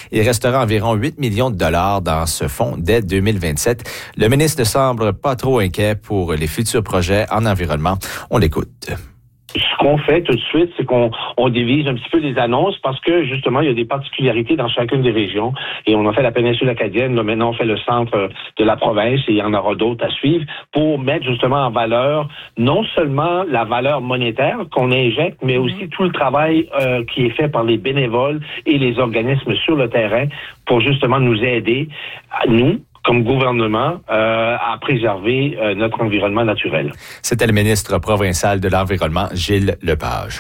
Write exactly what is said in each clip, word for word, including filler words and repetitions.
Il restera environ huit millions de dollars dans ce fonds dès deux mille vingt-sept. Le ministre ne semble pas trop inquiet pour les futurs projets en environnement. On l'écoute. Ce qu'on fait tout de suite, c'est qu'on on divise un petit peu les annonces parce que, justement, il y a des particularités dans chacune des régions. Et on a fait la péninsule acadienne, là, maintenant on fait le centre de la province et il y en aura d'autres à suivre pour mettre justement en valeur non seulement la valeur monétaire qu'on injecte, mais aussi tout le travail euh, qui est fait par les bénévoles et les organismes sur le terrain pour justement nous aider, à nous, comme gouvernement, euh, à préserver euh, notre environnement naturel. C'était le ministre provincial de l'Environnement, Gilles Lepage.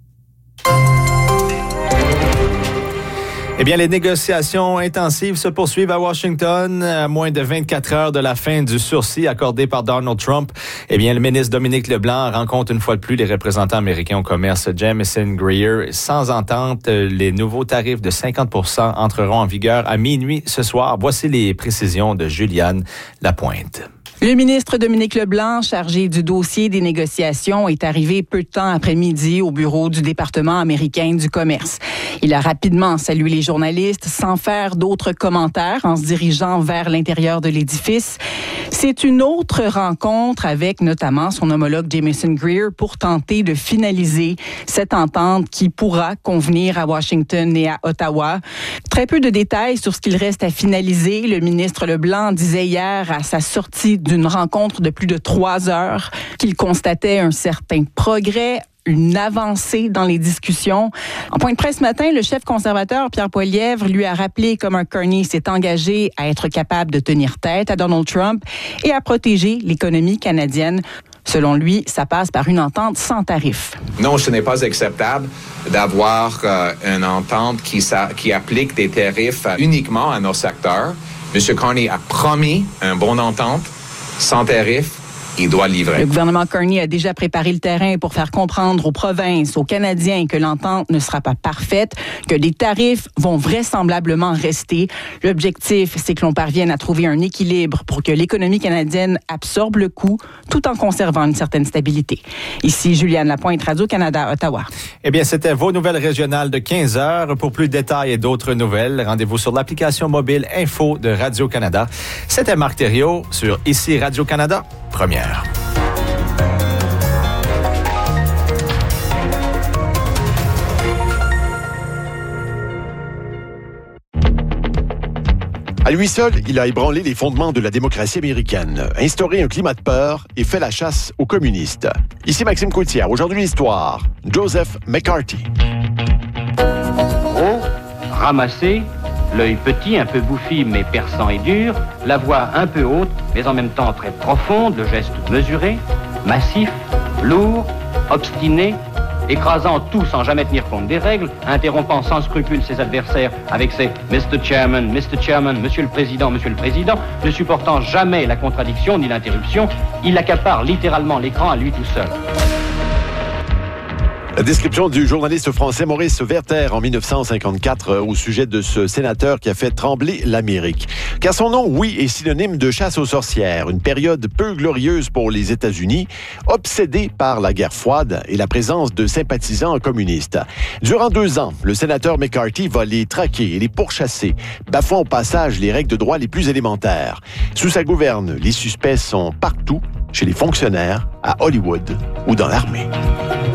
Eh bien, les négociations intensives se poursuivent à Washington. À moins de vingt-quatre heures de la fin du sursis accordé par Donald Trump, eh bien, le ministre Dominique Leblanc rencontre une fois de plus les représentants américains au commerce Jamieson Greer. Sans entente, les nouveaux tarifs de cinquante pour cent entreront en vigueur à minuit ce soir. Voici les précisions de Juliane Lapointe. Le ministre Dominique Leblanc, chargé du dossier des négociations, est arrivé peu de temps après-midi au bureau du département américain du commerce. Il a rapidement salué les journalistes sans faire d'autres commentaires en se dirigeant vers l'intérieur de l'édifice. C'est une autre rencontre avec notamment son homologue Jamieson Greer pour tenter de finaliser cette entente qui pourra convenir à Washington et à Ottawa. Très peu de détails sur ce qu'il reste à finaliser. Le ministre Leblanc disait hier à sa sortie d'une rencontre de plus de trois heures qu'il constatait un certain progrès, une avancée dans les discussions. En point de presse ce matin, le chef conservateur Pierre Poilievre lui a rappelé comment Carney s'est engagé à être capable de tenir tête à Donald Trump et à protéger l'économie canadienne. Selon lui, ça passe par une entente sans tarif. Non, ce n'est pas acceptable d'avoir euh, une entente qui, ça, qui applique des tarifs euh, uniquement à nos secteurs. M. Carney a promis une bonne entente sans tarif. Il doit livrer. Le gouvernement Carney a déjà préparé le terrain pour faire comprendre aux provinces, aux Canadiens que l'entente ne sera pas parfaite, que les tarifs vont vraisemblablement rester. L'objectif, c'est que l'on parvienne à trouver un équilibre pour que l'économie canadienne absorbe le coût tout en conservant une certaine stabilité. Ici, Juliane Lapointe, Radio-Canada, Ottawa. Eh bien, c'était vos nouvelles régionales de quinze heures. Pour plus de détails et d'autres nouvelles, rendez-vous sur l'application mobile Info de Radio-Canada. C'était Marc Thériault sur Ici Radio-Canada, première. À lui seul, il a ébranlé les fondements de la démocratie américaine, instauré un climat de peur et fait la chasse aux communistes. Ici Maxime Coutière. Aujourd'hui, l'histoire. Joseph McCarthy. Gros, ramassé, l'œil petit, un peu bouffi mais perçant et dur, la voix un peu haute mais en même temps très profonde, le geste mesuré, massif, lourd, obstiné, écrasant tout sans jamais tenir compte des règles, interrompant sans scrupule ses adversaires avec ses « Mister Chairman, Mister Chairman, Monsieur le Président, Monsieur le Président », ne supportant jamais la contradiction ni l'interruption, il accapare littéralement l'écran à lui tout seul. La description du journaliste français Maurice Werther en dix-neuf cent cinquante-quatre au sujet de ce sénateur qui a fait trembler l'Amérique. Car son nom, oui, est synonyme de chasse aux sorcières, une période peu glorieuse pour les États-Unis, obsédée par la guerre froide et la présence de sympathisants communistes. Durant deux ans, le sénateur McCarthy va les traquer et les pourchasser, bafouant au passage les règles de droit les plus élémentaires. Sous sa gouverne, les suspects sont partout, chez les fonctionnaires, à Hollywood ou dans l'armée.